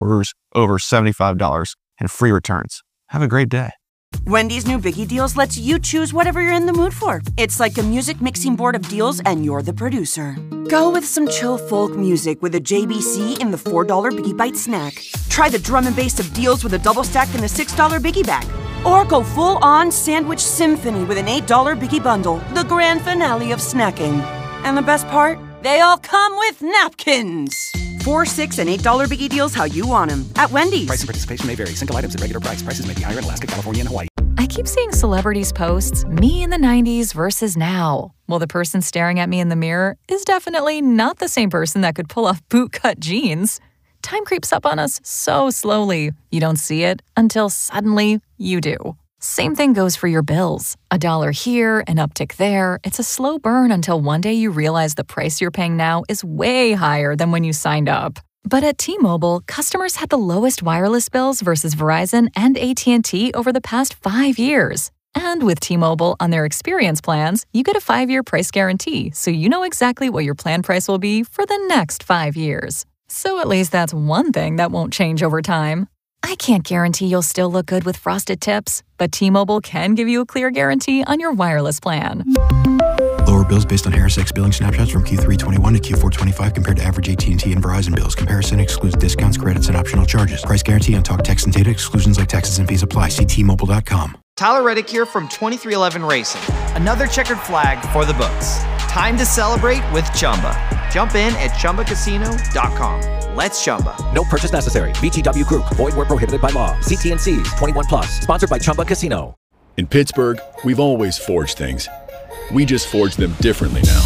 orders over $75 and free returns. Have a great day. Wendy's new Biggie Deals lets you choose whatever you're in the mood for. It's like a music mixing board of deals, and you're the producer. Go with some chill folk music with a JBC in the $4 Biggie Bite snack. Try the drum and bass of deals with a double stack in the $6 Biggie Bag. Or go full-on sandwich symphony with an $8 Biggie Bundle, the grand finale of snacking. And the best part? They all come with napkins. $4, $6, and $8 Biggie Deals how you want them at Wendy's. Price and participation may vary. Single items at regular price. Prices may be higher in Alaska, California, and Hawaii. I keep seeing celebrities posts, me in the 90s versus now. Well, the person staring at me in the mirror is definitely not the same person that could pull off bootcut jeans. Time creeps up on us so slowly. You don't see it until suddenly you do. Same thing goes for your bills. $1 here, an uptick there. It's a slow burn until one day you realize the price you're paying now is way higher than when you signed up. But at T-Mobile, customers had the lowest wireless bills versus Verizon and AT&T over the past 5 years. And with T-Mobile on their experience plans, you get a 5-year price guarantee, so you know exactly what your plan price will be for the next 5 years. So at least that's one thing that won't change over time. I can't guarantee you'll still look good with frosted tips, but T-Mobile can give you a clear guarantee on your wireless plan. Lower bills based on HarrisX billing snapshots from Q3 21 to Q4 25 compared to average AT&T and Verizon bills. Comparison excludes discounts, credits, and optional charges. Price guarantee on talk, text, and data. Exclusions like taxes and fees apply. See T-Mobile.com. Tyler Reddick here from 2311 Racing. Another checkered flag for the books. Time to celebrate with Chumba. Jump in at ChumbaCasino.com. Let's Chumba. No purchase necessary. VGW Group. Void where prohibited by law. See T&Cs. 21 plus. Sponsored by Chumba Casino. In Pittsburgh, we've always forged things. We just forge them differently now.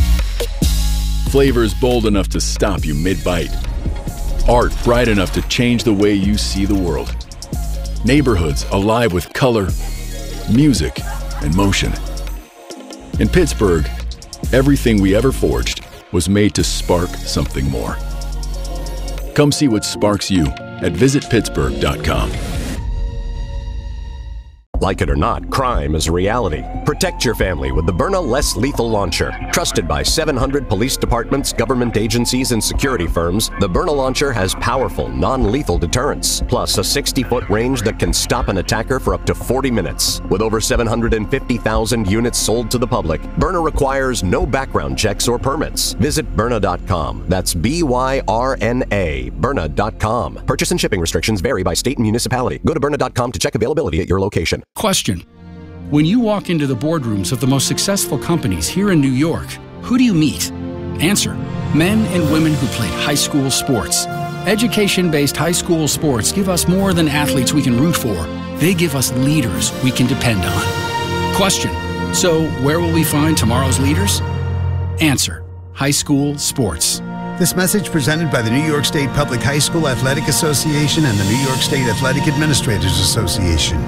Flavors bold enough to stop you mid-bite. Art bright enough to change the way you see the world. Neighborhoods alive with color, music, and motion. In Pittsburgh, everything we ever forged was made to spark something more. Come see what sparks you at visitpittsburgh.com. Like it or not, crime is a reality. Protect your family with the Byrna Less Lethal Launcher. Trusted by 700 police departments, government agencies, and security firms, the Byrna Launcher has powerful, non-lethal deterrence, plus a 60-foot range that can stop an attacker for up to 40 minutes. With over 750,000 units sold to the public, Byrna requires no background checks or permits. Visit Byrna.com. That's B-Y-R-N-A, Byrna.com. Purchase and shipping restrictions vary by state and municipality. Go to Byrna.com to check availability at your location. Question. When you walk into the boardrooms of the most successful companies here in New York, who do you meet? Answer. Men and women who played high school sports. Education-based high school sports give us more than athletes we can root for. They give us leaders we can depend on. Question. So where will we find tomorrow's leaders? Answer. High school sports. This message presented by the New York State Public High School Athletic Association and the New York State Athletic Administrators Association.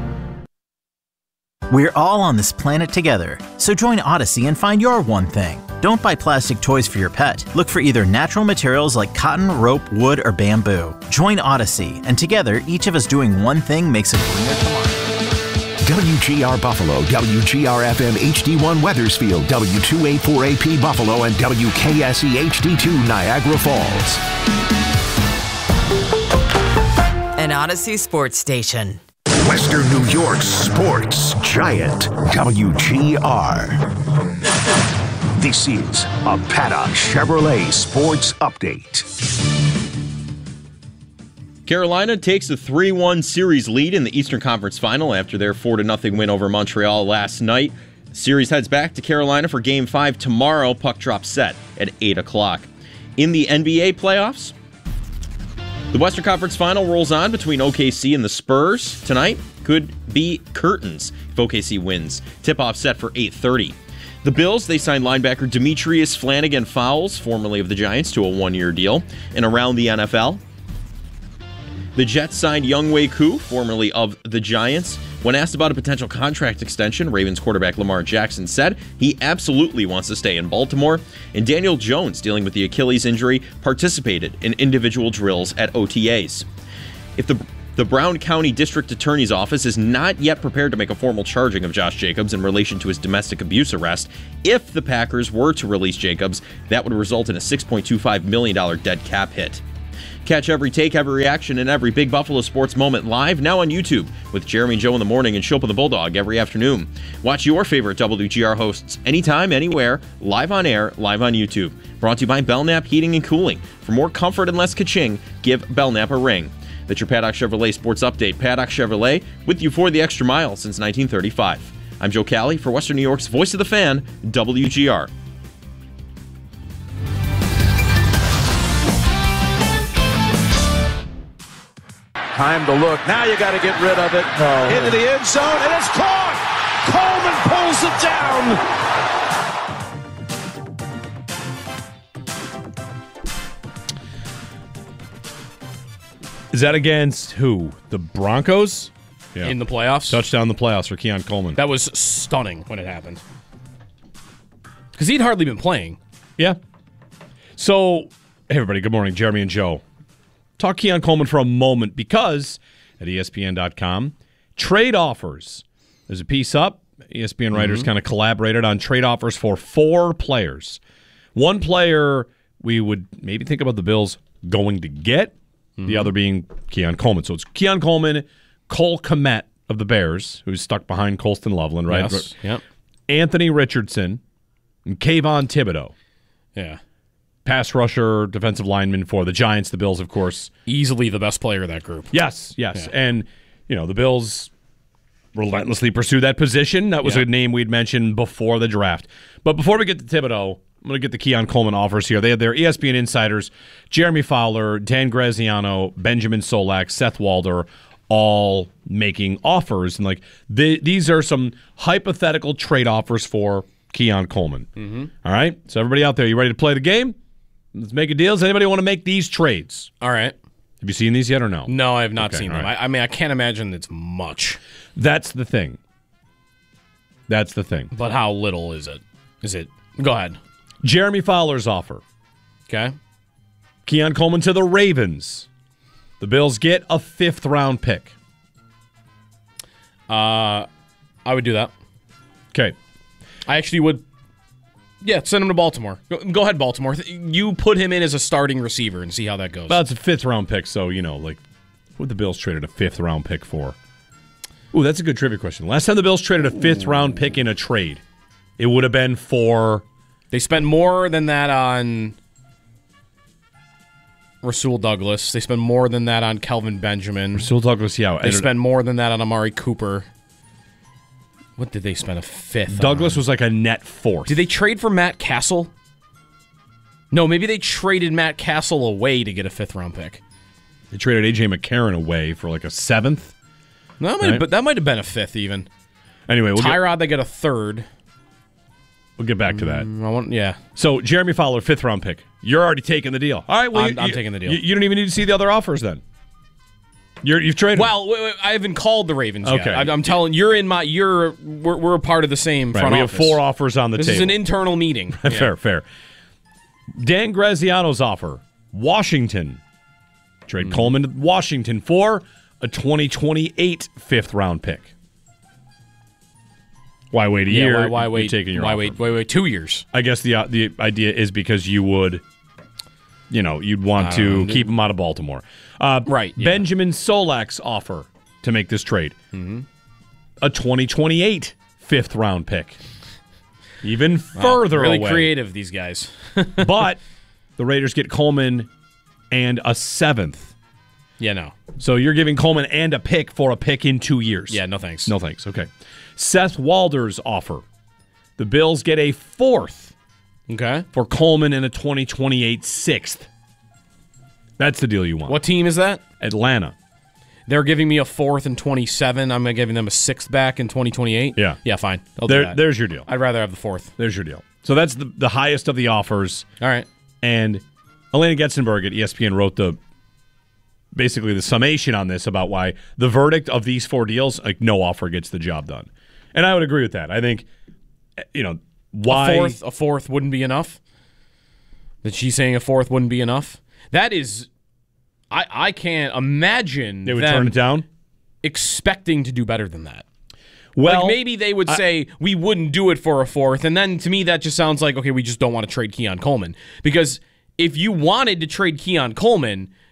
We're all on this planet together, so join Odyssey and find your one thing. Don't buy plastic toys for your pet. Look for either natural materials like cotton, rope, wood, or bamboo. Join Odyssey, and together, each of us doing one thing makes a greener tomorrow. WGR Buffalo, WGR-FM HD1 Weathersfield, W284AP Buffalo, and WKSE HD2 Niagara Falls. An Odyssey sports station. Western New York's sports giant, WGR. This is a Paddock Chevrolet Sports Update. Carolina takes a 3-1 series lead in the Eastern Conference Final after their 4-0 win over Montreal last night. The series heads back to Carolina for Game 5 tomorrow. Puck drop set at 8 o'clock. In the NBA playoffs, the Western Conference Final rolls on between OKC and the Spurs. Tonight could be curtains if OKC wins. Tip-off set for 8:30. The Bills, they signed linebacker Demetrius Flannigan-Fowles, formerly of the Giants, to a one-year deal. And around the NFL, the Jets signed Younghoe Koo, formerly of the Giants. When asked about a potential contract extension, Ravens quarterback Lamar Jackson said he absolutely wants to stay in Baltimore. And Daniel Jones, dealing with the Achilles injury, participated in individual drills at OTAs. If the Brown County District Attorney's Office is not yet prepared to make a formal charging of Josh Jacobs in relation to his domestic abuse arrest. If the Packers were to release Jacobs, that would result in a $6.25 million dead cap hit. Catch every take, every reaction, and every big Buffalo sports moment live now on YouTube with Jeremy and Joe in the morning and Shope and the Bulldog every afternoon. Watch your favorite WGR hosts anytime, anywhere, live on air, live on YouTube. Brought to you by Belknap Heating and Cooling. For more comfort and less ka-ching, give Belknap a ring. That's your Paddock Chevrolet Sports Update. Paddock Chevrolet, with you for the extra mile since 1935. I'm Joe Cali for Western New York's Voice of the Fan, WGR. Time to look. Now you got to get rid of it. Into the end zone, and it's caught. Coleman pulls it down. Is that against who? The Broncos? Yeah. In the playoffs? Touchdown in the playoffs for Keon Coleman. That was stunning when it happened. Because he'd hardly been playing. Yeah. So, hey everybody, good morning. Jeremy and Joe. Talk Keon Coleman for a moment because at ESPN.com, trade offers. There's a piece up. ESPN writers kind of collaborated on trade offers for 4 players. One player we would maybe think about the Bills going to get, the other being Keon Coleman. So it's Keon Coleman, Cole Kmet of the Bears, who's stuck behind Colston Loveland, right? Yes. Yep. Anthony Richardson, and Kayvon Thibodeau. Yeah. Pass rusher, defensive lineman for the Giants. The Bills, of course. Easily the best player of that group. Yes. Yeah. And, the Bills relentlessly pursue that position. That was a name we'd mentioned before the draft. But before we get to Thibodeau, I'm going to get the Keon Coleman offers here. They had their ESPN insiders, Jeremy Fowler, Dan Graziano, Benjamin Solak, Seth Walder, all making offers. And these are some hypothetical trade offers for Keon Coleman. All right? So everybody out there, you ready to play the game? Let's make a deal. Does anybody want to make these trades? All right. Have you seen these yet or no? No, I have not seen them. Right. I mean, I can't imagine it's much. That's the thing. But how little is it? Go ahead. Jeremy Fowler's offer. Okay. Keon Coleman to the Ravens. The Bills get a 5th-round pick. I would do that. Okay. I actually would. Yeah, send him to Baltimore. Go ahead, Baltimore. You put him in as a starting receiver and see how that goes. Well, it's a 5th-round pick, so, what the Bills traded a 5th-round pick for? Ooh, that's a good trivia question. Last time the Bills traded a 5th-round pick in a trade, it would have been for... They spent more than that on Rasul Douglas. They spent more than that on Kelvin Benjamin. Rasul Douglas, yeah. They spent more than that on Amari Cooper. What did they spend a 5th Douglas on? was like a net 4th. Did they trade for Matt Castle? No, maybe they traded Matt Castle away to get a 5th-round pick. They traded A.J. McCarron away for like a 7th. No, that might have been a 5th even. Anyway, Tyrod, they got a 3rd. We'll get back to that. Yeah. So, Jeremy Fowler, 5th-round pick. You're already taking the deal. All right, well, I'm taking the deal. You don't even need to see the other offers then. You've traded. Well, I haven't called the Ravens yet. I'm telling you're we're a part of the same front office. We have 4 offers on the table. This is an internal meeting. Fair. Dan Graziano's offer, Washington. Trade Coleman to Washington for a 2028 5th-round pick. Why wait a year? Why wait? Taking your why offer. wait 2 years? I guess the idea is because you would, you'd want to keep him out of Baltimore. Right. Yeah. Benjamin Solak's offer to make this trade. A 2028 5th-round pick. Even further really away. Creative, these guys. But the Raiders get Coleman and a 7th. Yeah, no. So you're giving Coleman and a pick for a pick in 2 years. Yeah, no thanks. No thanks. Okay. Seth Walder's offer. The Bills get a 4th. Okay. For Coleman and a 2028 6th. That's the deal you want. What team is that? Atlanta. They're giving me a 4th in 27. I'm giving them a 6th back in 2028. Yeah. Yeah, fine. I'll do that. There's your deal. I'd rather have the 4th. There's your deal. So that's the highest of the offers. All right. And Elena Getzenberg at ESPN wrote basically the summation on this about why the verdict of these 4 deals, no offer gets the job done. And I would agree with that. I think, why... A 4th wouldn't be enough? That she's saying a 4th wouldn't be enough? That is... I can't imagine they would turn it down? Expecting to do better than that. Well, maybe they would say, we wouldn't do it for a 4th, and then to me that just sounds like, okay, we just don't want to trade Keon Coleman. Because if you wanted to trade Keon Coleman,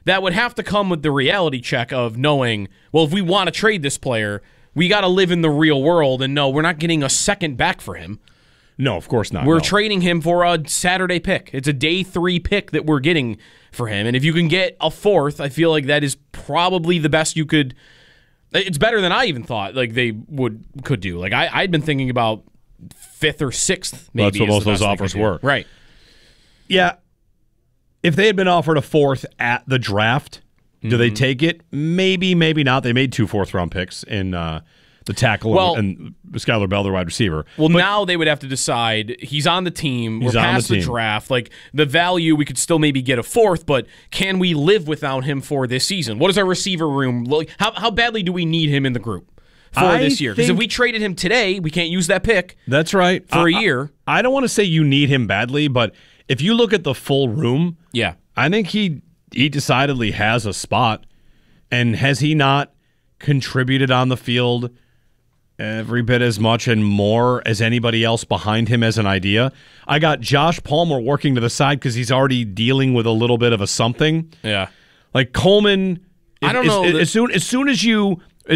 that would have to come with the reality check of knowing, well, if we want to trade this player, we got to live in the real world and know we're not getting a second back for him. No, of course not. We're trading him for a Saturday pick. It's a day 3 pick that we're getting for him. And if you can get a 4th, I feel like that is probably the best you could. It's better than I even thought like they could do. Like I'd been thinking about 5th or 6th maybe. That's what most of those offers were. Right. Yeah. If they had been offered a 4th at the draft, do they take it? Maybe, maybe not. They made 2 4th-round picks in the tackle and Skylar Bell, the wide receiver. Well, now they would have to decide he's on the team. We're past the draft. Like the value, we could still maybe get a 4th, but can we live without him for this season? What is our receiver room look? How badly do we need him in the group for this year? Because if we traded him today, we can't use that pick. That's right. For a year. I don't want to say you need him badly, but if you look at the full room, yeah, I think he decidedly has a spot. And has he not contributed on the field every bit as much and more as anybody else behind him as an idea? I got Josh Palmer working to the side because he's already dealing with a little bit of a something. Yeah, like Coleman. I don't know. As soon as you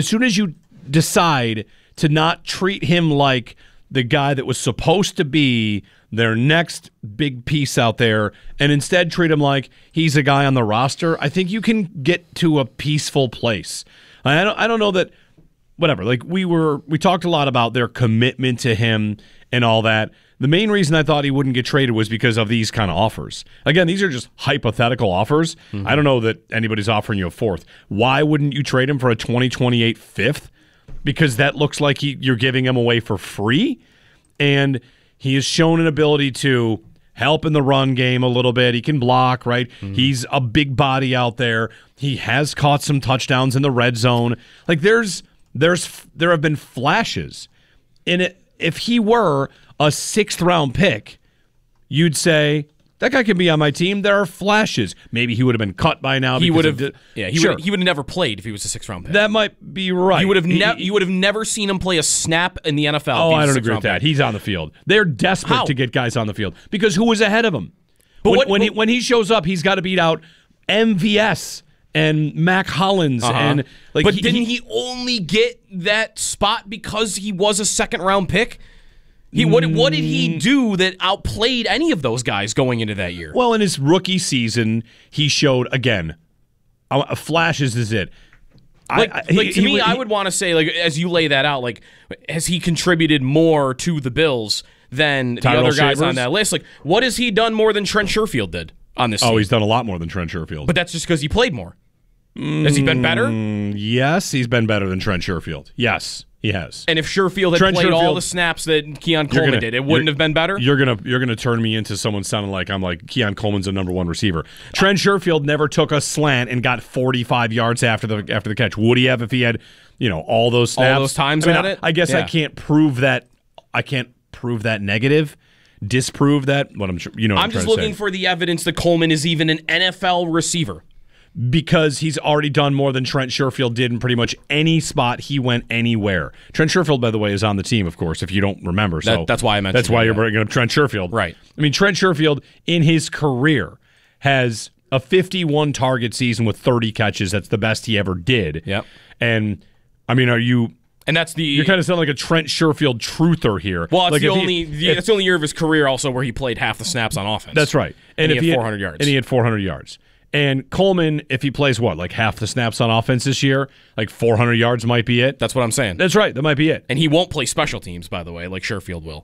decide to not treat him like the guy that was supposed to be their next big piece out there, and instead treat him like he's a guy on the roster, I think you can get to a peaceful place. I don't know that. Whatever. Like we talked a lot about their commitment to him and all that. The main reason I thought he wouldn't get traded was because of these kind of offers. Again, these are just hypothetical offers. Mm-hmm. I don't know that anybody's offering you a 4th. Why wouldn't you trade him for a 2028 5th? Because that looks like you're giving him away for free, and he has shown an ability to help in the run game a little bit. He can block, right? Mm-hmm. He's a big body out there. He has caught some touchdowns in the red zone. Like there have been flashes in it. If he were a 6th-round pick, you'd say that guy can be on my team. There are flashes. Maybe he would have been cut by now. He would have. He would have never played if he was a 6th-round pick. That might be right. You would have never seen him play a snap in the NFL. Oh, I don't agree with that. He's on the field. They're desperate to get guys on the field because who was ahead of him? But when he shows up, he's got to beat out MVS and Mac Hollins. And but didn't he only get that spot because he was a 2nd-round pick? What did he do that outplayed any of those guys going into that year? Well, in his rookie season, he showed, again, flashes is it. I would want to say, like, as you lay that out, like, has he contributed more to the Bills than the other guys on that list? Like, what has he done more than Trent Sherfield did on this team? Oh, he's done a lot more than Trent Sherfield. But that's just because he played more. Has he been better? Yes, he's been better than Trent Sherfield. Yes, he has. And if Sherfield had played all the snaps that Keon Coleman did, it wouldn't have been better? You're gonna turn me into someone sounding like I'm like Keon Coleman's a number 1 receiver. Trent Sherfield never took a slant and got 45 yards after the catch. Would he have if he had, all those snaps? All those times at it? I guess I can't prove that. I can't prove that negative. Disprove that. I'm just looking for the evidence that Coleman is even an NFL receiver. Because he's already done more than Trent Sherfield did in pretty much any spot he went anywhere. Trent Sherfield, by the way, is on the team, of course, if you don't remember. So that's why I mentioned That's why you're bringing up Trent Sherfield. Right. I mean, Trent Sherfield, in his career, has a 51 target season with 30 catches. That's the best he ever did. Yep. And, I mean, And that's you're kind of sounding like a Trent Sherfield truther here. Well, it's the only year of his career also where he played half the snaps on offense. That's right. And he had 400 yards. And he had 400 yards. And Coleman, if he plays like half the snaps on offense this year, like 400 yards might be it. That's what I'm saying. That's right. That might be it. And he won't play special teams, by the way, like Sherfield will.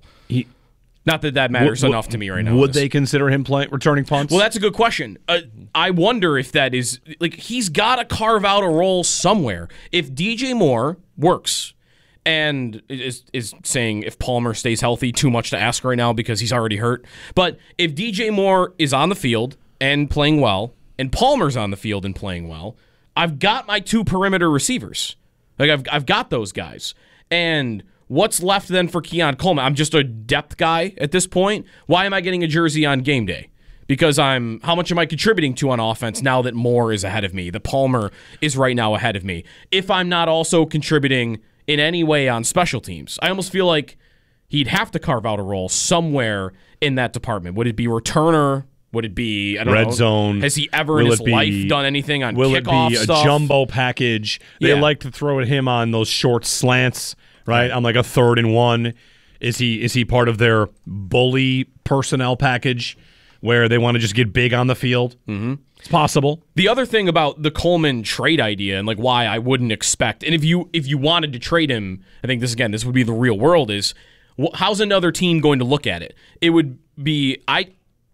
Not that matters enough to me right now. Would they consider him returning punts? Well, that's a good question. I wonder if that is he's got to carve out a role somewhere. If DJ Moore works and is saying if Palmer stays healthy, too much to ask right now because he's already hurt. But if DJ Moore is on the field and playing well, and Palmer's on the field and playing well, I've got my 2 perimeter receivers. Like I've got those guys. And what's left then for Keon Coleman? I'm just a depth guy at this point. Why am I getting a jersey on game day? Because how much am I contributing to on offense now that Moore is ahead of me? That Palmer is right now ahead of me. If I'm not also contributing in any way on special teams, I almost feel like he'd have to carve out a role somewhere in that department. Would it be returner Would it be, I don't know. Red zone? Has he ever in his life done anything on kickoff Will it be stuff? a jumbo package? They like to throw at him on those short slants, right? On like a 3rd and 1. Is he part of their bully personnel package where they want to just get big on the field? Mm-hmm. It's possible. The other thing about the Coleman trade idea and like why I wouldn't expect, and if you wanted to trade him, I think this would be the real world, is how's another team going to look at it? It would be I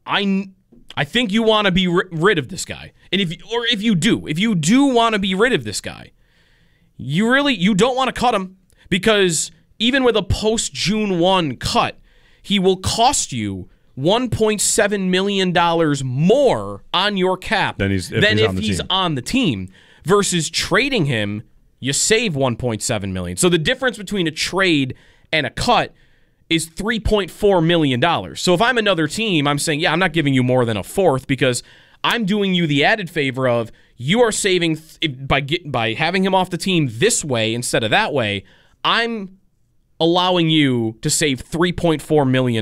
think you want to be rid of this guy, and if you do want to be rid of this guy, you don't want to cut him, because even with a post June 1 cut, he will cost you $1.7 million more on your cap than if he's on the team. Versus trading him, you save $1.7 million. So the difference between a trade and a cut is $3.4 million. So if I'm another team, I'm saying, I'm not giving you more than a fourth, because I'm doing you the added favor of you are saving by having him off the team this way instead of that way. I'm allowing you to save $3.4 million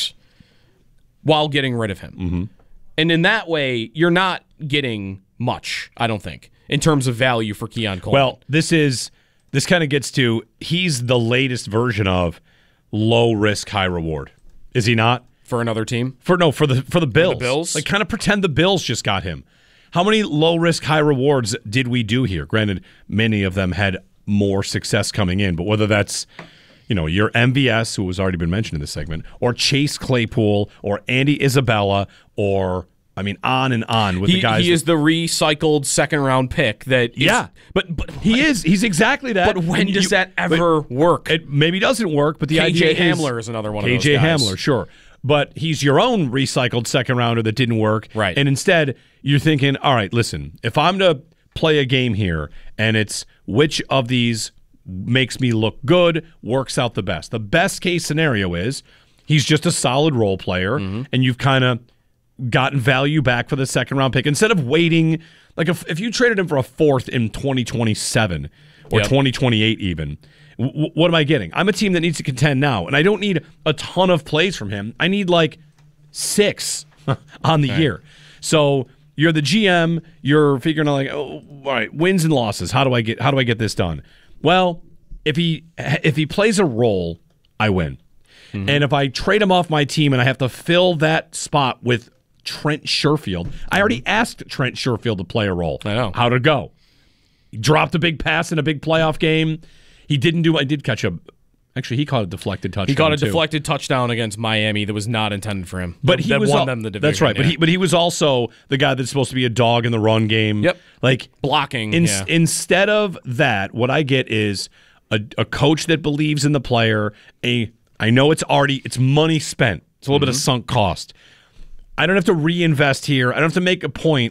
while getting rid of him. Mm-hmm. And in that way, you're not getting much, I don't think, in terms of value for Keon Coleman. Well, this kind of gets to, he's the latest version of low risk, high reward. Is he not? For another team? For the Bills. For the Bills? Like, kind of pretend the Bills just got him. How many low risk, high rewards did we do here? Granted, many of them had more success coming in, but whether that's your MVS, who has already been mentioned in this segment, or Chase Claypool, or Andy Isabella, or on and on with the guys. He is the recycled second-round pick that is, but he is. He's exactly that. But when does that ever work? It maybe doesn't work, but the idea is... KJ Hamler is another one of those guys. KJ Hamler, sure. But he's your own recycled second-rounder that didn't work. Right. And instead, you're thinking, all right, listen, if I'm to play a game here, and it's which of these makes me look good, works out the best. The best case scenario is he's just a solid role player, and you've kind of gotten value back for the second round pick instead of waiting. Like if you traded him for a fourth in 2027 or 2028 even, what am I getting? I'm a team that needs to contend now, and I don't need a ton of plays from him. I need like 6 on the year. So you're the GM, you're figuring out like, all right, wins and losses. How do I get this done? Well, if he plays a role, I win. Mm-hmm. And if I trade him off my team and I have to fill that spot with Trent Sherfield, I already asked Trent Sherfield to play a role. I know. How'd it go? He dropped a big pass in a big playoff game. He did catch he caught a deflected touchdown. He caught a deflected touchdown against Miami that was not intended for him. But he won them the division. That's right. Yeah. But he was also the guy that's supposed to be a dog in the run game. Yep. Like blocking. Instead of that, what I get is a coach that believes in the player. I know it's money spent. It's a little bit of sunk cost. I don't have to reinvest here. I don't have to make a point.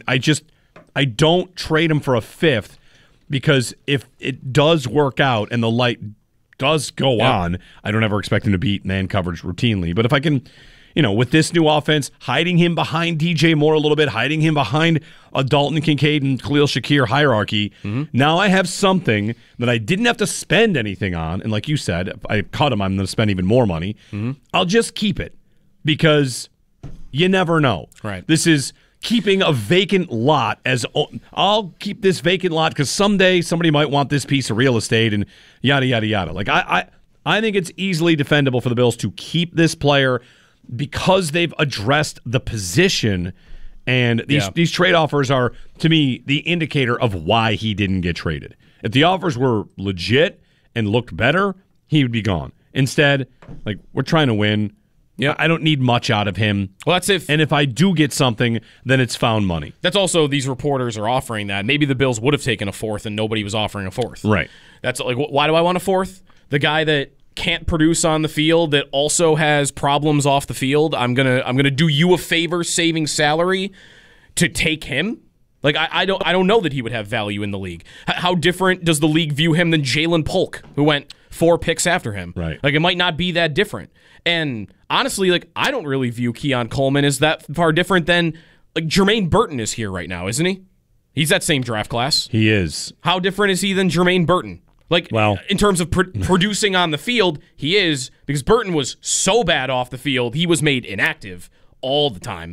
I don't trade him for a fifth, because if it does work out and the light does go on, I don't ever expect him to beat man coverage routinely. But if I can, with this new offense, hiding him behind DJ Moore a little bit, hiding him behind a Dalton Kincaid and Khalil Shakir hierarchy, now I have something that I didn't have to spend anything on. And like you said, if I cut him, I'm going to spend even more money. I'll just keep it, because you never know. Right. This is keeping a vacant lot I'll keep this vacant lot because someday somebody might want this piece of real estate and yada, yada, yada. Like I think it's easily defendable for the Bills to keep this player because they've addressed the position, and these trade offers are, to me, the indicator of why he didn't get traded. If the offers were legit and looked better, he would be gone. Instead, like, we're trying to win. Yeah, I don't need much out of him. Well, that's and if I do get something, then it's found money. That's also, these reporters are offering that. Maybe the Bills would have taken a fourth and nobody was offering a fourth. Right. That's like, why do I want a fourth? The guy that can't produce on the field, that also has problems off the field. I'm gonna do you a favor saving salary to take him. Like, I don't know that he would have value in the league. How different does the league view him than Jalen Polk, who went 4 picks after him? Right. Like, it might not be that different. And honestly, like, I don't really view Keon Coleman as that far different than, like, Jermaine Burton is here right now, isn't he? He's that same draft class. He is. How different is he than Jermaine Burton? Like, in terms of producing on the field, he is, because Burton was so bad off the field, he was made inactive all the time.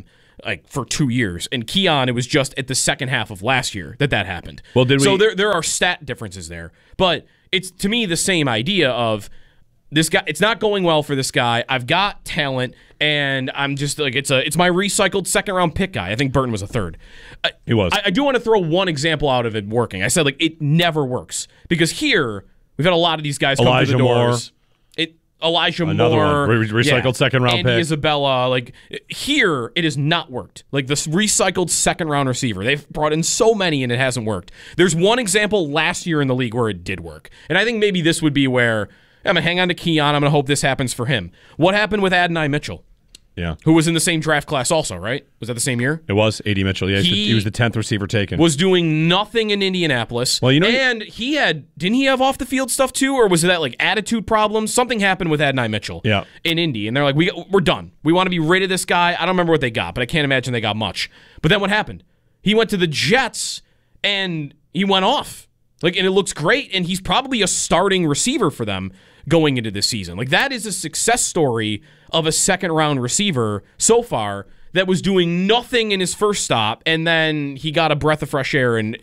like for 2 years. And Keon, it was just at the second half of last year that happened. Well, so there are stat differences there, but it's to me the same idea of this guy. It's not going well for this guy. I've got talent, and I'm just like it's my recycled second round pick guy. I think Burton was a third. He was. I do want to throw one example out of it working. I said like it never works because here we've had a lot of these guys come Elijah through the doors. Moore. Elijah Another Moore, one. Recycled second round Andy pick. Isabella. Like here, it has not worked. Like this recycled second round receiver, they've brought in so many and it hasn't worked. There's one example last year in the league where it did work, and I think maybe this would be where I'm gonna hang on to Keon. I'm gonna hope this happens for him. What happened with Adonai Mitchell? Yeah, who was in the same draft class also, right? Was that the same year? It was A.D. Mitchell. Yeah, he was the 10th receiver taken. Was doing nothing in Indianapolis. Well, and didn't he have off the field stuff too, or was that like attitude problems? Something happened with Adonai Mitchell. Yeah. In Indy, and they're like, we're done. We want to be rid of this guy. I don't remember what they got, but I can't imagine they got much. But then what happened? He went to the Jets and he went off. Like, and it looks great, and he's probably a starting receiver for them going into this season. Like, that is a success story of a second-round receiver so far that was doing nothing in his first stop, and then he got a breath of fresh air, and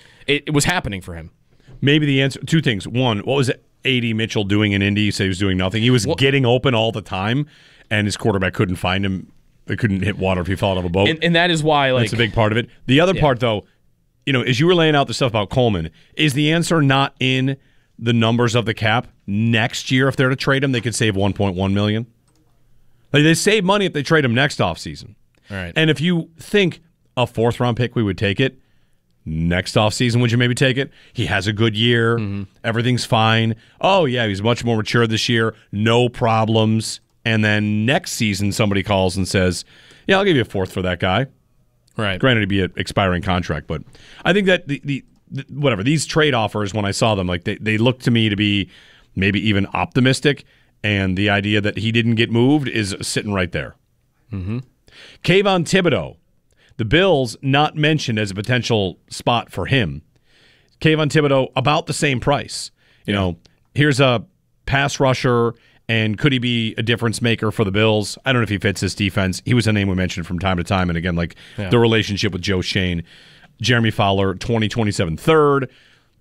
it was happening for him. Maybe the answer, two things. One, what was A.D. Mitchell doing in Indy? You say he was doing nothing. He was getting open all the time, and his quarterback couldn't find him. They couldn't hit water if he fell out of a boat. And that is why, like, that's a big part of it. The other part, though, as you were laying out the stuff about Coleman, is the answer not in the numbers of the cap? Next year, if they're to trade him, they could save $1.1 million. Like, they save money if they trade him next offseason. All right. And if you think a fourth-round pick, we would take it. Next offseason, would you maybe take it? He has a good year. Mm-hmm. Everything's fine. Oh, yeah, he's much more mature this year. No problems. And then next season, somebody calls and says, yeah, I'll give you a fourth for that guy. Right. Granted, it'd be an expiring contract, but I think that the whatever, these trade offers, when I saw them, like they look to me to be maybe even optimistic, and the idea that he didn't get moved is sitting right there. Mm-hmm. Kayvon Thibodeau, the Bills not mentioned as a potential spot for him. Kayvon Thibodeau, about the same price. Here's a pass rusher, and could he be a difference maker for the Bills? I don't know if he fits this defense. He was a name we mentioned from time to time, and again, the relationship with Joe Shane. Jeremy Fowler, 2027 third.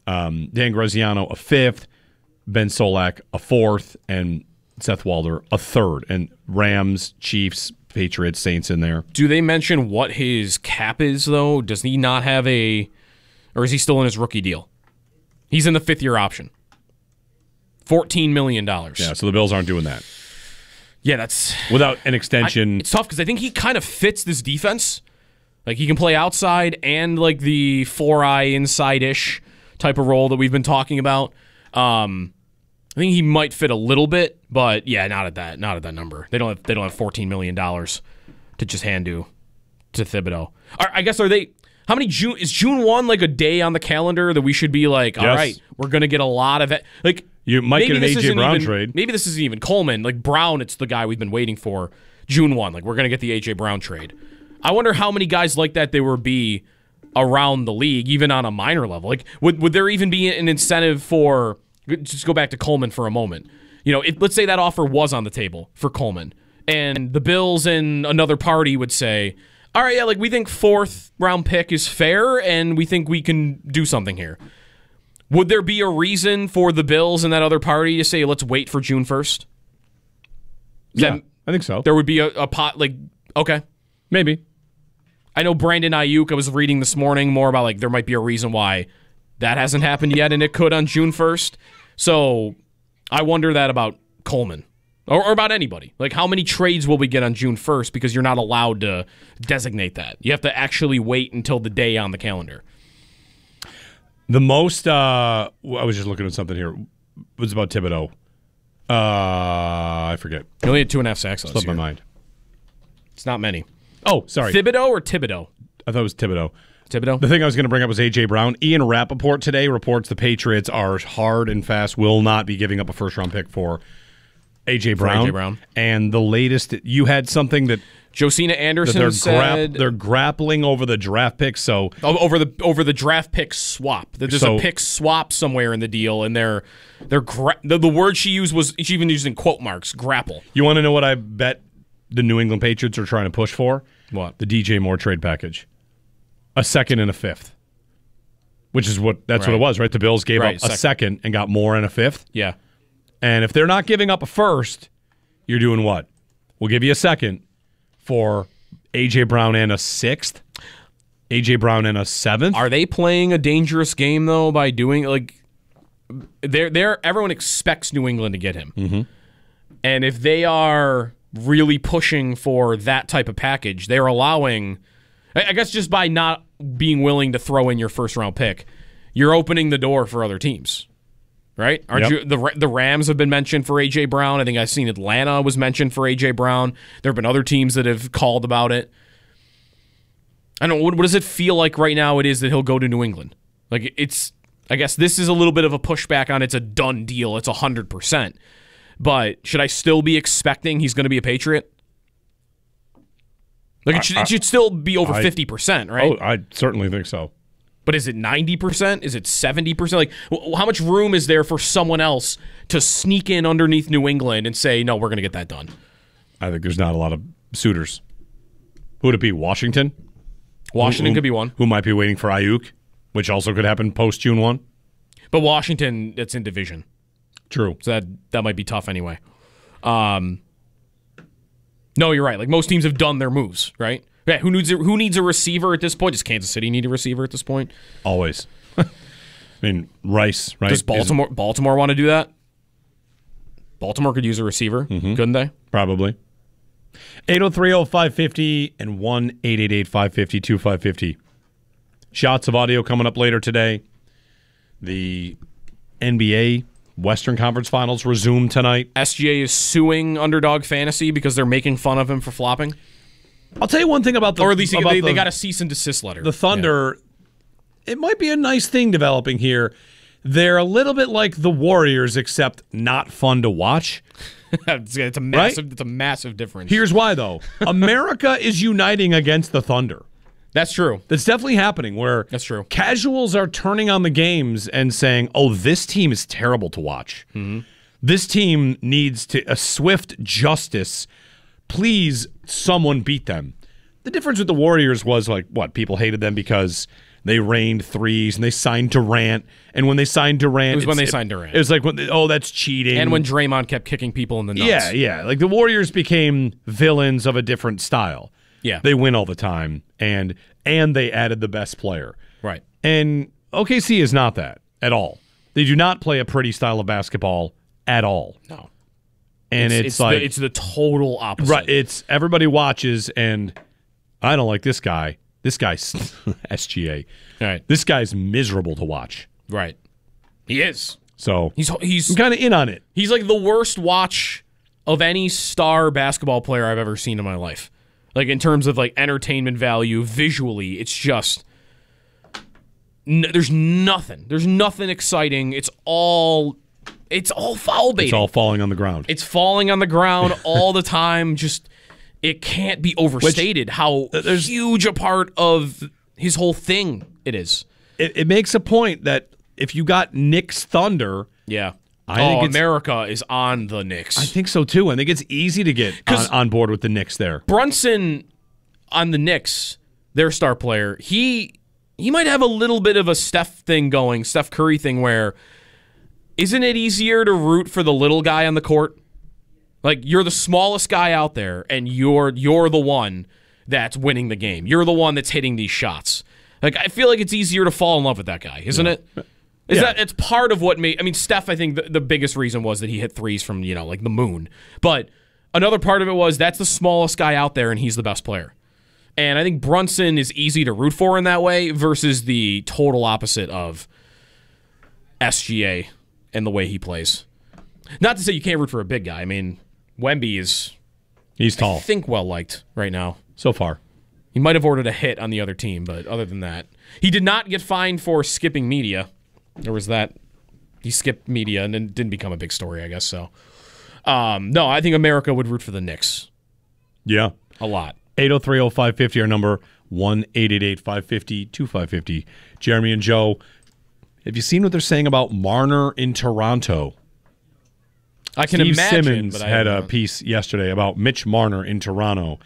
Dan Graziano, a fifth. Ben Solak, a fourth. And Seth Walder, a third. And Rams, Chiefs, Patriots, Saints in there. Do they mention what his cap is, though? Does he not have or is he still in his rookie deal? He's in the fifth-year option. $14 million. Yeah, so the Bills aren't doing that. Yeah, that's... Without an extension. It's tough because I think he kind of fits this defense. Like, he can play outside and, like, the 4-eye inside-ish type of role that we've been talking about. I think he might fit a little bit, but, yeah, not at that number. They don't have $14 million to just hand to Thibodeau. I guess, are they... How many is June 1 like a day on the calendar that we should be like, all right, we're going to get a lot of it? Like, you might get an A.J. Brown trade. Maybe this isn't even Coleman. Like, Brown, it's the guy we've been waiting for. June 1, like, we're going to get the A.J. Brown trade. I wonder how many guys like that there would be around the league, even on a minor level. Like, would there even be an incentive for, just go back to Coleman for a moment. Let's say that offer was on the table for Coleman, and the Bills and another party would say, all right, yeah, like, we think fourth round pick is fair, and we think we can do something here. Would there be a reason for the Bills and that other party to say, let's wait for June 1st? Yeah, I think so. There would be a pot, like, okay. Maybe. I know Brandon Ayuk, I was reading this morning more about, like, there might be a reason why that hasn't happened yet, and it could on June 1st. So I wonder that about Coleman or about anybody. Like, how many trades will we get on June 1st because you're not allowed to designate that? You have to actually wait until the day on the calendar. The most, I was just looking at something here. It was about Thibodeau. I forget. He only had 2.5 sacks last year. Slipped my mind. It's not many. Oh, sorry. Thibodeau or Thibodeau? I thought it was Thibodeau. Thibodeau? The thing I was going to bring up was A.J. Brown. Ian Rappaport today reports the Patriots are hard and fast, will not be giving up a first-round pick for A.J. Brown. And the latest, you had something that Josina Anderson said they're grappling over the draft pick. So over the draft pick swap. There's a pick swap somewhere in the deal, and the word she used was, she even used in quote marks, grapple. You want to know what I bet the New England Patriots are trying to push for? What? The DJ Moore trade package. A second and a fifth. Which is what what it was, right? The Bills gave up a second and got Moore and a fifth. Yeah. And if they're not giving up a first, you're doing what? We'll give you a second for A.J. Brown and a sixth. A.J. Brown and a seventh. Are they playing a dangerous game, though, by doing, like, everyone expects New England to get him. Mm-hmm. And if they are really pushing for that type of package, they're allowing, I guess just by not being willing to throw in your first-round pick, you're opening the door for other teams, right? Aren't you? The Rams have been mentioned for A.J. Brown. I think I've seen Atlanta was mentioned for A.J. Brown. There have been other teams that have called about it. I don't know, what does it feel like right now it is that he'll go to New England? Like, it's, I guess this is a little bit of a pushback on it's a done deal, it's 100%. But should I still be expecting he's going to be a Patriot? Like, it should still be over 50%, right? Oh, I certainly think so. But is it 90%? Is it 70%? Like, how much room is there for someone else to sneak in underneath New England and say, no, we're going to get that done? I think there's not a lot of suitors. Who would it be? Washington? Washington could be one. Who might be waiting for Ayuk, which also could happen post-June 1. But Washington, it's in division. True. So that might be tough anyway. No, you're right. Like, most teams have done their moves, right? Yeah, who needs a receiver at this point? Does Kansas City need a receiver at this point? Always. I mean, Rice, right? Does Baltimore want to do that? Baltimore could use a receiver, couldn't they? Probably. 803-0550 and 1-888-550-2550. Shots of audio coming up later today. The NBA Western Conference Finals resume tonight. SGA is suing Underdog Fantasy because they're making fun of him for flopping. I'll tell you one thing about the... Or at least they got a cease and desist letter. The Thunder, it might be a nice thing developing here. They're a little bit like the Warriors, except not fun to watch. It's a massive difference. Here's why, though. America is uniting against the Thunder. That's true. That's definitely happening, where that's true. Casuals are turning on the games and saying, oh, this team is terrible to watch. Mm-hmm. This team needs a swift justice. Please, someone beat them. The difference with the Warriors was, like, what? People hated them because they rained threes and they signed Durant. And when they signed Durant... It was when they signed Durant. It was like, that's cheating. And when Draymond kept kicking people in the nuts. Yeah. Like, the Warriors became villains of a different style. Yeah. They win all the time, and they added the best player. Right. And OKC is not that at all. They do not play a pretty style of basketball at all. No. And it's like... it's the total opposite. Right. It's everybody watches, and I don't like this guy. This guy's SGA. Right. This guy's miserable to watch. Right. He is. So he's I'm kind of in on it. He's like the worst watch of any star basketball player I've ever seen in my life. Like, in terms of, like, entertainment value, visually, it's just... there's nothing. There's nothing exciting. It's all foul baiting. It's all falling on the ground. It's falling on the ground all the time. Just, it can't be overstated how huge a part of his whole thing it is. It makes a point that if you got Knicks Thunder... Yeah. I think America is on the Knicks. I think so, too. I think it's easy to get on board with the Knicks there. Brunson on the Knicks, their star player, he might have a little bit of a Steph Curry thing, where isn't it easier to root for the little guy on the court? Like, you're the smallest guy out there, and you're the one that's winning the game. You're the one that's hitting these shots. Like, I feel like it's easier to fall in love with that guy, isn't it? It's part of what made... I mean, Steph, I think the biggest reason was that he hit threes from, like the moon. But another part of it was that's the smallest guy out there, and he's the best player. And I think Brunson is easy to root for in that way versus the total opposite of SGA and the way he plays. Not to say you can't root for a big guy. I mean, Wemby is... He's tall. I think well-liked right now. So far. He might have ordered a hit on the other team, but other than that... He did not get fined for skipping media. There was that. He skipped media and then didn't become a big story, I guess so. No, I think America would root for the Knicks. Yeah. A lot. 803-0550, our number, 1-888-550-2550. Jeremy and Joe, have you seen what they're saying about Marner in Toronto? I can Steve imagine. Simmons had a piece yesterday about Mitch Marner in Toronto.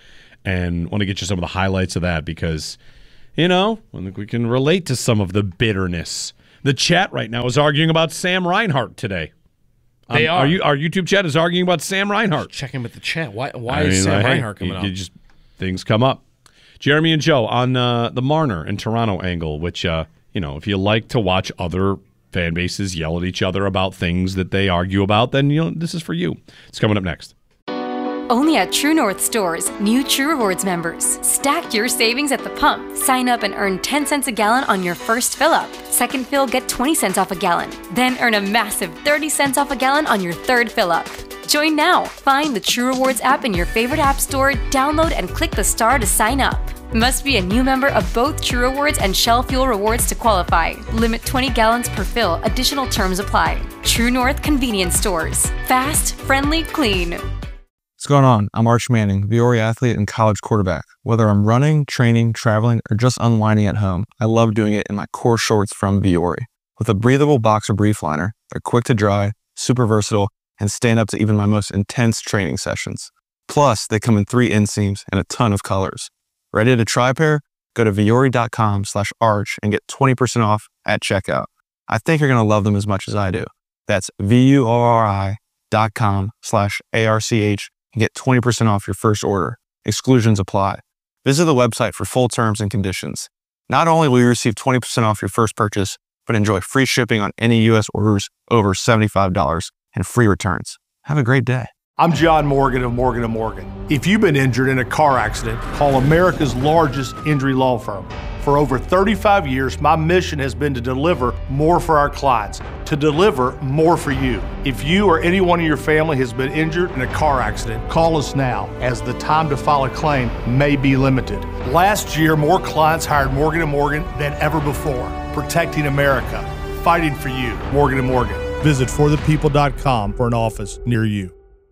and want to get you some of the highlights of that because, I think we can relate to some of the bitterness. The chat right now is arguing about Sam Reinhart today. They are. Our YouTube chat is arguing about Sam Reinhart. Just checking with the chat. Why is Sam Reinhart coming up? Things come up. Jeremy and Joe on the Marner and Toronto angle, which, if you like to watch other fan bases yell at each other about things that they argue about, then, this is for you. It's coming up next. Only at True North stores, new True Rewards members. Stack your savings at the pump. Sign up and earn 10 cents a gallon on your first fill-up. Second fill, get 20 cents off a gallon. Then earn a massive 30 cents off a gallon on your third fill-up. Join now. Find the True Rewards app in your favorite app store, download and click the star to sign up. Must be a new member of both True Rewards and Shell Fuel Rewards to qualify. Limit 20 gallons per fill. Additional terms apply. True North Convenience Stores. Fast, friendly, clean. What's going on? I'm Arch Manning, Viore athlete and college quarterback. Whether I'm running, training, traveling, or just unwinding at home, I love doing it in my core shorts from Viore. With a breathable boxer brief liner, they're quick to dry, super versatile, and stand up to even my most intense training sessions. Plus, they come in 3 inseams and a ton of colors. Ready to try a pair? Go to viore.com/arch and get 20% off at checkout. I think you're going to love them as much as I do. That's viore.com/ARCH and get 20% off your first order. Exclusions apply. Visit the website for full terms and conditions. Not only will you receive 20% off your first purchase, but enjoy free shipping on any U.S. orders over $75 and free returns. Have a great day. I'm John Morgan of Morgan & Morgan. If you've been injured in a car accident, call America's largest injury law firm. For over 35 years, my mission has been to deliver more for our clients, to deliver more for you. If you or anyone in your family has been injured in a car accident, call us now, as the time to file a claim may be limited. Last year, more clients hired Morgan & Morgan than ever before, protecting America, fighting for you. Morgan & Morgan. Visit forthepeople.com for an office near you.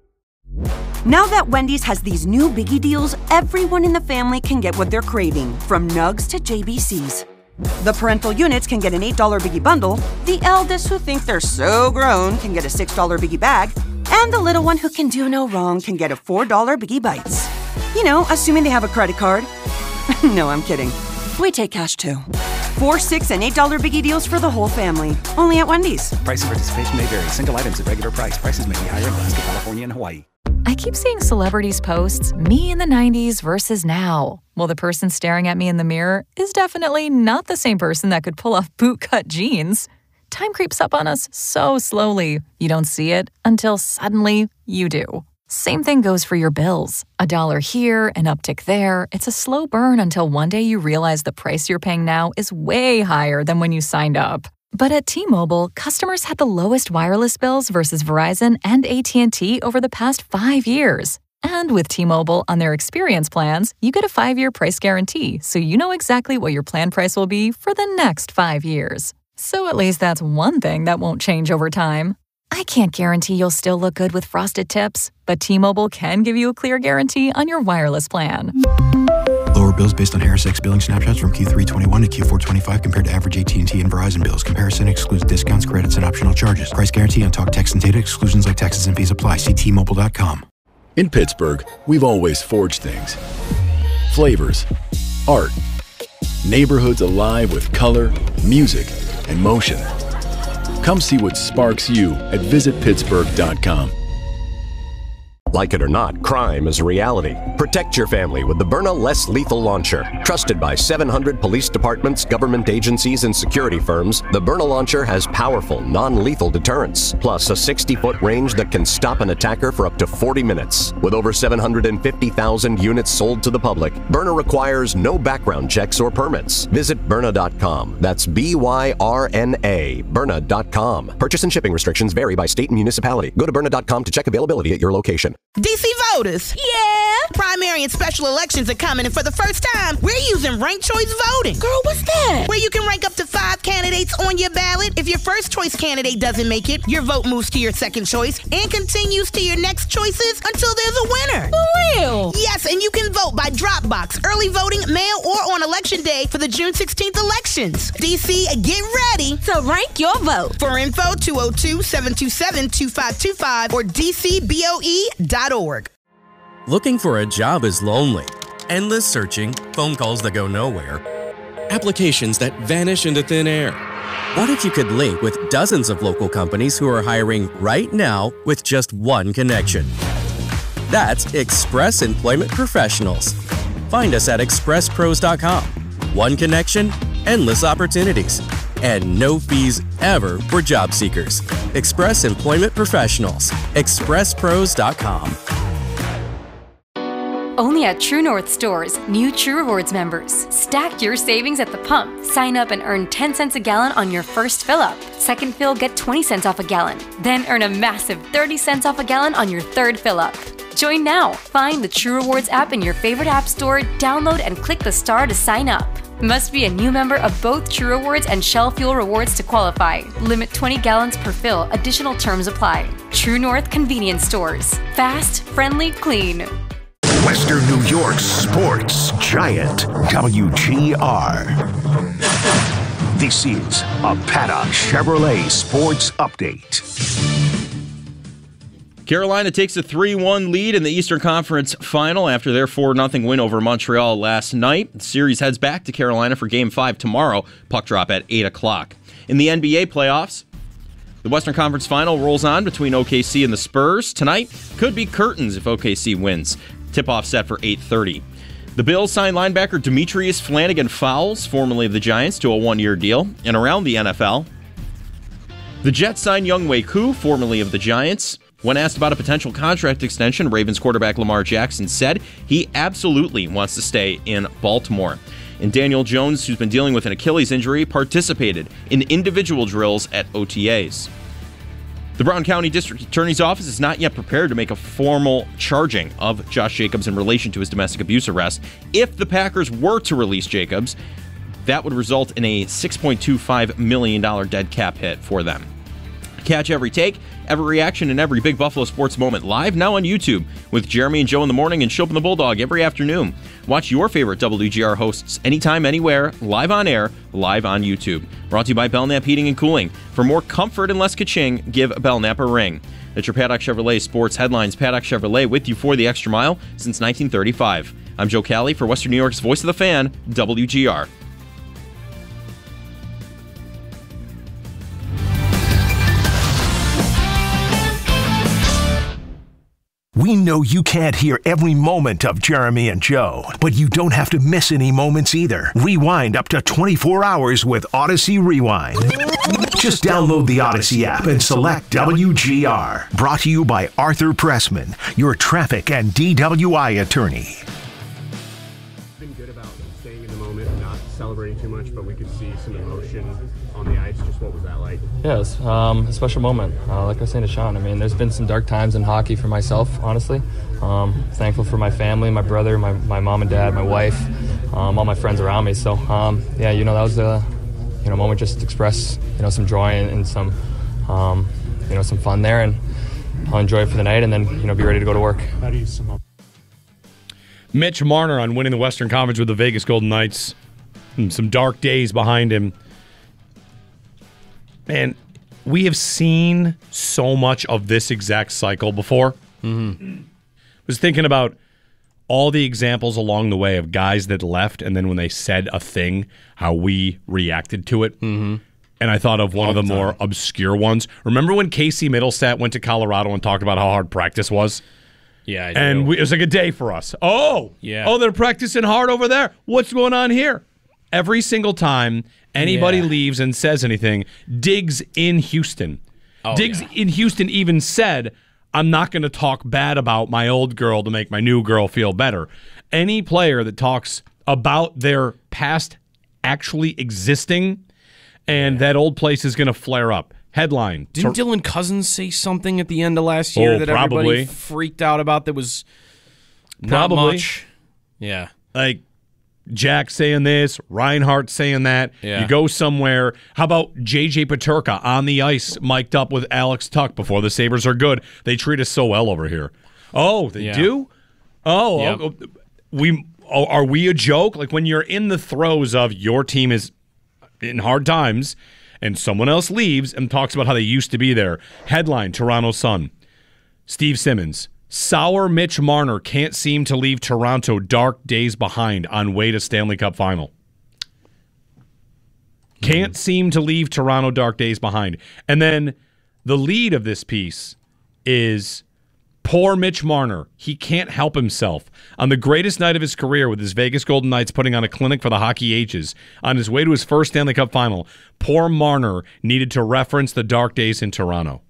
Now that Wendy's has these new biggie deals, everyone in the family can get what they're craving, from nugs to JBCs. The parental units can get an $8 biggie bundle, the eldest who think they're so grown can get a $6 biggie bag, and the little one who can do no wrong can get a $4 biggie bites. Assuming they have a credit card. No, I'm kidding. We take cash too. 4, 6, and $8 biggie deals for the whole family. Only at Wendy's. Price and participation may vary. Single items at regular price. Prices may be higher in Alaska, California, and Hawaii. I keep seeing celebrities post me in the 90s versus now. Well, the person staring at me in the mirror is definitely not the same person that could pull off bootcut jeans. Time creeps up on us so slowly. You don't see it until suddenly you do. Same thing goes for your bills. $1 here, an uptick there. It's a slow burn until one day you realize the price you're paying now is way higher than when you signed up. But at T-Mobile, customers had the lowest wireless bills versus Verizon and AT&T over the past 5 years. And with T-Mobile on their experience plans, you get a 5-year price guarantee, so you know exactly what your plan price will be for the next 5 years. So at least that's one thing that won't change over time. I can't guarantee you'll still look good with Frosted Tips, but T-Mobile can give you a clear guarantee on your wireless plan. Lower bills based on HarrisX billing snapshots from Q3 21 to Q4 25 compared to average AT&T and Verizon bills. Comparison excludes discounts, credits, and optional charges. Price guarantee on talk, text, and data. Exclusions like taxes and fees apply. See T-Mobile.com. In Pittsburgh, we've always forged things. Flavors, art, neighborhoods alive with color, music, and motion. Come see what sparks you at visitpittsburgh.com. Like it or not, crime is a reality. Protect your family with the Byrna Less Lethal Launcher. Trusted by 700 police departments, government agencies, and security firms, the Byrna Launcher has powerful, non-lethal deterrence, plus a 60-foot range that can stop an attacker for up to 40 minutes. With over 750,000 units sold to the public, Byrna requires no background checks or permits. Visit Byrna.com. That's B-Y-R-N-A, Byrna.com. Purchase and shipping restrictions vary by state and municipality. Go to Byrna.com to check availability at your location. DC voters, yeah! Primary and special elections are coming, and for the first time, we're using ranked choice voting. Girl, what's that? Where you can rank up to 5 candidates on your ballot. If your first choice candidate doesn't make it, your vote moves to your second choice and continues to your next choices until there's a winner. For real? Yes, and you can vote by drop box, early voting, mail, or on election day for the June 16th elections. DC, get ready to rank your vote. For info, 202-727-2525 or DCBOE.org. Looking for a job is lonely. Endless searching, phone calls that go nowhere, applications that vanish into thin air. What if you could link with dozens of local companies who are hiring right now with just one connection? That's Express Employment Professionals. Find us at expresspros.com. One connection, endless opportunities, and no fees ever for job seekers. Express Employment Professionals. expresspros.com. Only at True North stores, new True Rewards members. Stack your savings at the pump. Sign up and earn 10 cents a gallon on your first fill-up. Second fill, get 20 cents off a gallon. Then earn a massive 30 cents off a gallon on your third fill-up. Join now. Find the True Rewards app in your favorite app store, download and click the star to sign up. Must be a new member of both True Rewards and Shell Fuel Rewards to qualify. Limit 20 gallons per fill. Additional terms apply. True North Convenience Stores. Fast, friendly, clean. Western New York's sports giant, WGR. This is a Paddock Chevrolet Sports Update. Carolina takes a 3-1 lead in the Eastern Conference Final after their 4-0 win over Montreal last night. The series heads back to Carolina for Game 5 tomorrow. Puck drop at 8 o'clock. In the NBA playoffs, the Western Conference Final rolls on between OKC and the Spurs. Tonight could be curtains if OKC wins. Tip-off set for 8:30. The Bills signed linebacker Demetrius Flanagan-Fowles, formerly of the Giants, to a one-year deal. And around the NFL, the Jets signed Younghoe Koo, formerly of the Giants. When asked about a potential contract extension, Ravens quarterback Lamar Jackson said he absolutely wants to stay in Baltimore. And Daniel Jones, who's been dealing with an Achilles injury, participated in individual drills at OTAs. The Brown County District Attorney's Office is not yet prepared to make a formal charging of Josh Jacobs in relation to his domestic abuse arrest. If the Packers were to release Jacobs, that would result in a $6.25 million dead cap hit for them. Catch every take, every reaction, and every Big Buffalo sports moment live now on YouTube with Jeremy and Joe in the morning and Shope and the Bulldog every afternoon. Watch your favorite WGR hosts anytime, anywhere, live on air, live on YouTube. Brought to you by Belknap Heating and Cooling. For more comfort and less ka-ching, give Belknap a ring. That's your Paddock Chevrolet Sports Headlines. Paddock Chevrolet with you for the extra mile since 1935. I'm Joe Cali for Western New York's Voice of the Fan, WGR. We know you can't hear every moment of Jeremy and Joe, but you don't have to miss any moments either. Rewind up to 24 hours with Odyssey Rewind. Just download the Odyssey app and select WGR. Brought to you by Arthur Pressman, your traffic and DWI attorney. Been good about staying in the moment and not celebrating too much, but we could see some emotion on the ice. Just what was that like? Yeah, it was a special moment. Like I was saying to Sean, I mean, there's been some dark times in hockey for myself, honestly. Thankful for my family, my brother, my mom and dad, my wife, all my friends around me. So, yeah, that was a moment just to express, some joy and some, some fun there. And I'll enjoy it for the night and then, be ready to go to work. How do you sum up? Mitch Marner on winning the Western Conference with the Vegas Golden Knights. Some dark days behind him. Man, we have seen so much of this exact cycle before. I was thinking about all the examples along the way of guys that left, and then when they said a thing, how we reacted to it. And I thought of one of the more obscure ones. Remember when Casey Middlestat went to Colorado and talked about how hard practice was? Yeah, I do. And it was like a day for us. Oh, they're practicing hard over there. What's going on here? Every single time anybody leaves and says anything, Diggs in Houston. Diggs in Houston even said, I'm not going to talk bad about my old girl to make my new girl feel better. Any player that talks about their past actually existing and that old place is going to flare up. Headline. Didn't Dylan Cousins say something at the end of last year that everybody freaked out about that was not much? Yeah. Like, Jack saying this, Reinhardt saying that. You go somewhere. How about J.J. Peterka on the ice, mic'd up with Alex Tuck before the Sabres are good? They treat us so well over here. Oh, they do? Oh, are we a joke? Like when you're in the throes of your team is in hard times and someone else leaves and talks about how they used to be there. Headline, Toronto Sun. Steve Simmons. Sour Mitch Marner can't seem to leave Toronto dark days behind on way to Stanley Cup final. Can't seem to leave Toronto dark days behind. And then the lead of this piece is poor Mitch Marner. He can't help himself. On the greatest night of his career with his Vegas Golden Knights putting on a clinic for the Hockey H's, on his way to his first Stanley Cup final, poor Marner needed to reference the dark days in Toronto.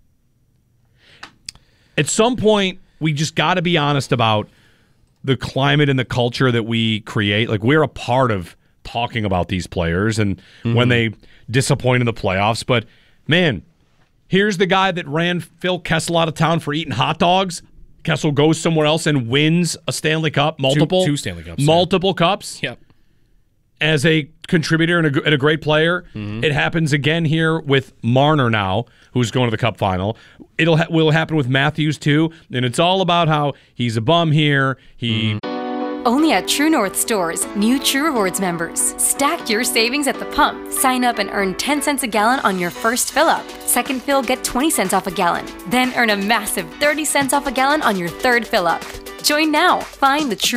At some point, we just got to be honest about the climate and the culture that we create. Like, we're a part of talking about these players and when they disappoint in the playoffs. But, man, here's the guy that ran Phil Kessel out of town for eating hot dogs. Kessel goes somewhere else and wins a Stanley Cup, two Stanley Cups. Multiple cups. Yep. As a contributor and a great player. It happens again here with Marner now, who's going to the Cup final. Will happen with Matthews, too. And it's all about how he's a bum here. Only at True North stores, new True Rewards members. Stack your savings at the pump. Sign up and earn 10 cents a gallon on your first fill-up. Second fill, get 20 cents off a gallon. Then earn a massive 30 cents off a gallon on your third fill-up. Join now. Find the True